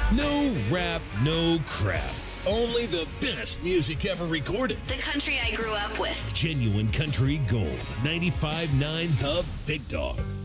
No rap, no crap. Only the best music ever recorded. The country I grew up with. Genuine Country Gold. 95.9 The Big Dog.